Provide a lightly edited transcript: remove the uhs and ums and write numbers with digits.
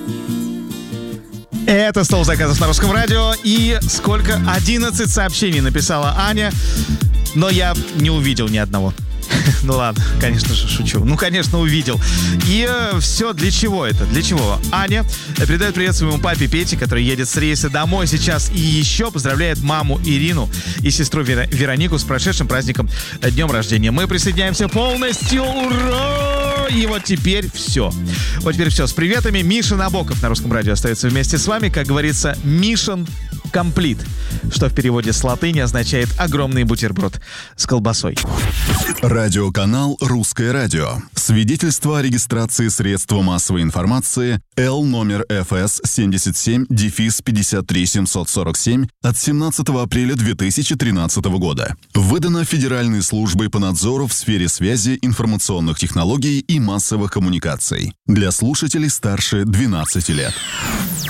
Это «Стол заказов» на Русском радио. И сколько? 11 сообщений написала Аня, но я не увидел ни одного. Ну ладно, конечно же, шучу. Ну, конечно, увидел. И все для чего это? Для чего? Аня передает привет своему папе Пете, который едет с рейса домой сейчас. И еще поздравляет маму Ирину и сестру Веронику с прошедшим праздником днем рождения. Мы присоединяемся полностью. Ура! И вот теперь все. Вот теперь все. С приветами. Миша Набоков на Русском радио остается вместе с вами. Как говорится, Mission Complete, что в переводе с латыни означает «огромный бутерброд с колбасой». Радиоканал «Русское радио». Свидетельство о регистрации средства массовой информации Л номер ФС 77-53747 от 17 апреля 2013 года. Выдано Федеральной службой по надзору в сфере связи, информационных технологий и массовых коммуникаций. Для слушателей старше 12 лет.